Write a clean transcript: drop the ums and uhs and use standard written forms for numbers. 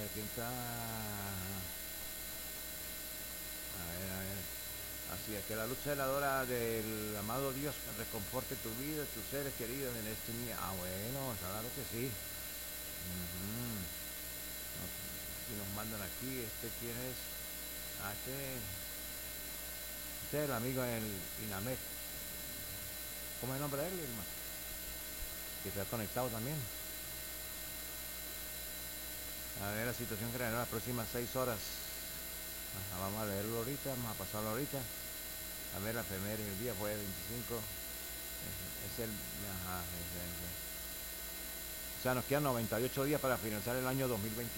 ¿quién está? A ver. Así es, que la luz celadora del amado Dios reconforte tu vida, tus seres queridos en este día. Ah, bueno, claro que sí. Ujú. Y nos mandan aquí, ¿quién es? Ah, este es el amigo del Inamet. ¿Cómo es el nombre de él, Irma? Que está conectado también. A ver la situación que en las próximas 6 horas. Ajá, vamos a leerlo ahorita, vamos a pasarlo ahorita. A ver la efeméride del día fue 25. Es el. Ajá, o sea, nos quedan 98 días para finalizar el año 2023.